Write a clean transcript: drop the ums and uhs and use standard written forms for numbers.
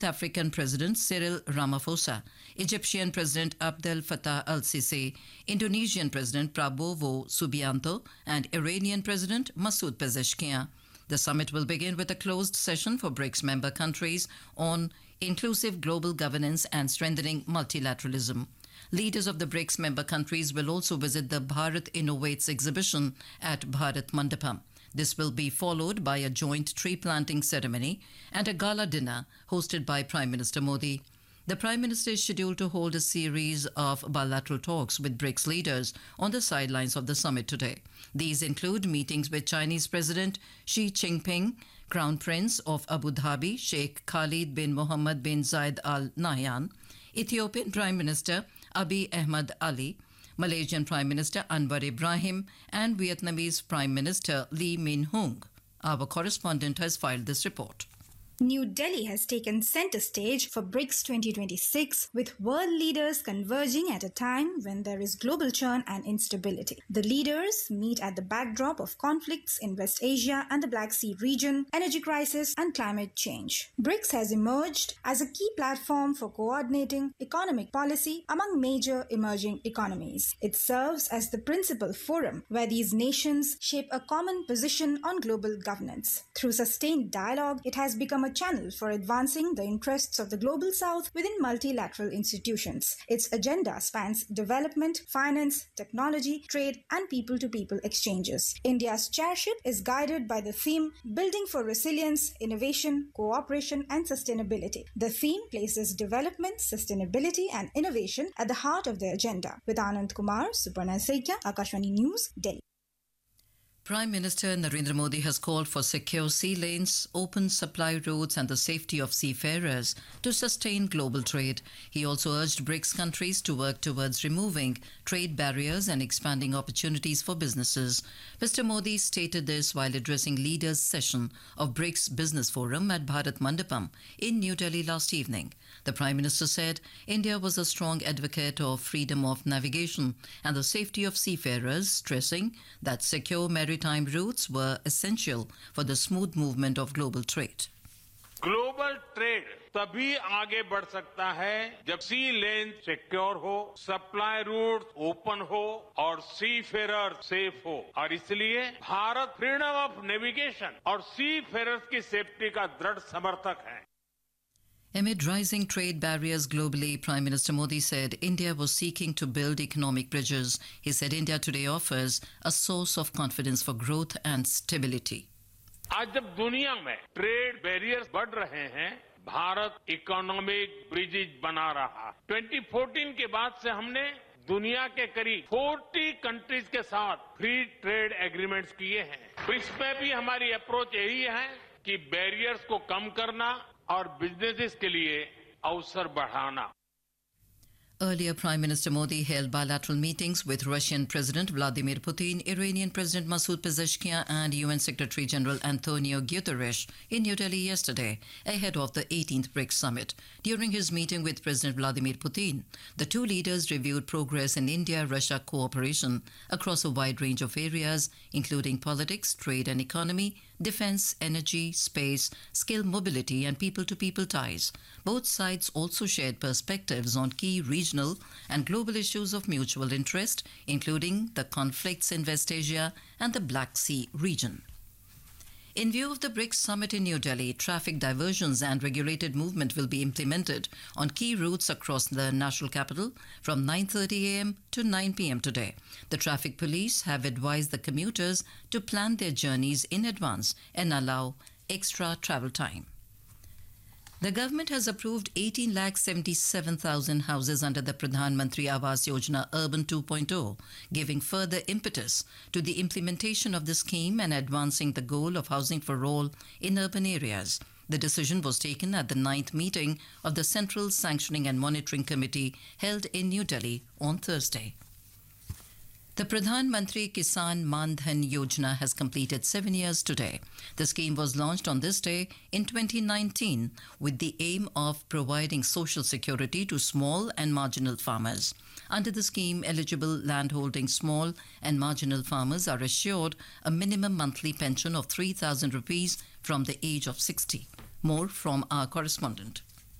African President Cyril Ramaphosa, Egyptian President Abdel Fattah al-Sisi, Indonesian President Prabowo Subianto, and Iranian President Masoud Pezeshkian. The summit will begin with a closed session for BRICS member countries on inclusive global governance and strengthening multilateralism. Leaders of the BRICS member countries will also visit the Bharat Innovates exhibition at Bharat Mandapam. This will be followed by a joint tree planting ceremony and a gala dinner hosted by Prime Minister Modi. The Prime Minister is scheduled to hold a series of bilateral talks with BRICS leaders on the sidelines of the summit today. These include meetings with Chinese President Xi Jinping, Crown Prince of Abu Dhabi Sheikh Khalid bin Mohammed bin Zayed Al Nahyan, Ethiopian Prime Minister Abiy Ahmed Ali, Malaysian Prime Minister Anwar Ibrahim, and Vietnamese Prime Minister Lee Min Hung. Our correspondent has filed this report. New Delhi has taken center stage for BRICS 2026, with world leaders converging at a time when there is global churn and instability. The leaders meet at the backdrop of conflicts in West Asia and the Black Sea region, energy crisis, and climate change. BRICS has emerged as a key platform for coordinating economic policy among major emerging economies. It serves as the principal forum where these nations shape a common position on global governance. Through sustained dialogue, it has become a channel for advancing the interests of the global south within multilateral institutions. Its agenda spans development, finance, technology, trade, and people-to-people exchanges. India's chairship is guided by the theme Building for Resilience, Innovation, Cooperation, and Sustainability. The theme places development, sustainability, and innovation at the heart of the agenda. With Anand Kumar, Suparna Saikia, Akashvani News, Delhi. Prime Minister Narendra Modi has called for secure sea lanes, open supply routes and the safety of seafarers to sustain global trade. He also urged BRICS countries to work towards removing trade barriers and expanding opportunities for businesses. Mr. Modi stated this while addressing leaders' session of BRICS Business Forum at Bharat Mandapam in New Delhi last evening. The Prime Minister said India was a strong advocate of freedom of navigation and the safety of seafarers, stressing that secure maritime routes were essential for the smooth movement of global trade. Global trade तभी आगे बढ़ सकता है जब सी लेन secure हो, supply root open हो और सी Ferrer safe हो। और इसलिए भारत फ्रीडम ऑफ नेविगेशन और सी फेरर्स की सेफ्टी का दृढ़ समर्थक है। Amid rising trade barriers globally, Prime Minister Modi said India was seeking to build economic bridges. He said India today offers a source of confidence for growth and stability. आज जब दुनिया में trade barriers बढ़ रहे हैं, Bharat economic bridges बना रहा है। 2014 के बाद से हमने दुनिया के करीब 40 कंट्रीज के साथ फ्री ट्रेड एग्रीमेंट्स किए हैं। ब्रिक्स में भी हमारी अप्रोच यही है कि बैरियर्स को कम करना और बिजनेसेस के लिए अवसर बढ़ाना। Earlier, Prime Minister Modi held bilateral meetings with Russian President Vladimir Putin, Iranian President Masoud Pezeshkian and UN Secretary General Antonio Guterres in New Delhi yesterday, ahead of the 18th BRICS summit. During his meeting with President Vladimir Putin, the two leaders reviewed progress in India-Russia cooperation across a wide range of areas, including politics, trade and economy, defense, energy, space, skill mobility and people-to-people ties. Both sides also shared perspectives on key regional and global issues of mutual interest, including the conflicts in West Asia and the Black Sea region. In view of the BRICS summit in New Delhi, traffic diversions and regulated movement will be implemented on key routes across the national capital from 9:30 a.m. to 9 p.m. today. The traffic police have advised the commuters to plan their journeys in advance and allow extra travel time. The government has approved 18,77,000 houses under the Pradhan Mantri Awas Yojana Urban 2.0, giving further impetus to the implementation of the scheme and advancing the goal of housing for all in urban areas. The decision was taken at the 9th meeting of the Central Sanctioning and Monitoring Committee held in New Delhi on Thursday. The Pradhan Mantri Kisan Man Dhan Yojana has completed 7 years today. The scheme was launched on this day in 2019 with the aim of providing social security to small and marginal farmers. Under the scheme, eligible landholding small and marginal farmers are assured a minimum monthly pension of 3,000 rupees from the age of 60. More from our correspondent.